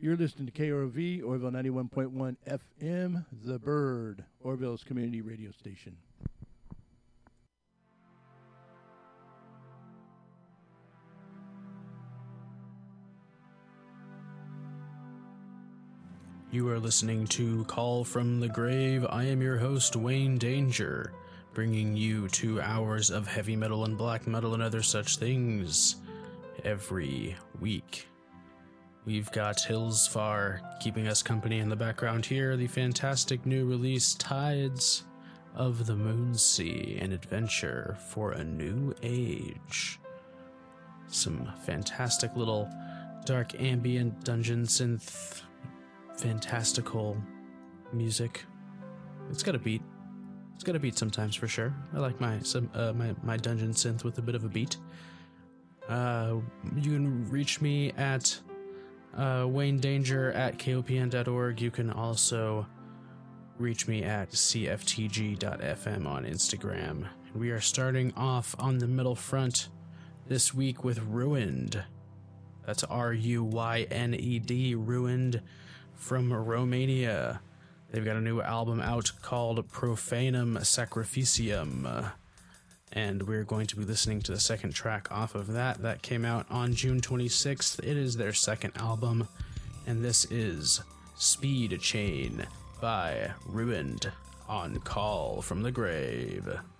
You're listening to KROV, Orville 91.1 FM, The Bird, Orville's community radio station. You are listening to Call from the Grave. I am your host, Wayne Danger, bringing you 2 hours of heavy metal and black metal and other such things every week. We've got Hills Far keeping us company in the background here, the fantastic new release Tides of the Moonsea, an adventure for a new age. Some fantastic little dark ambient dungeon synth fantastical music. It's got a beat. It's got a beat sometimes for sure. I like my dungeon synth with a bit of a beat. You can reach me at Wayne Danger at kopn.org. You can also reach me at cftg.fm on Instagram. We are starting off on the middle front this week with Ruined. That's R-U-Y-N-E-D, Ruined, from Romania. They've got a new album out called Profanum Sacrificium, and we're going to be listening to the second track off of that. That came out on June 26th. It is their second album, and this is Speed Chain by Ruined on Call from the Grave.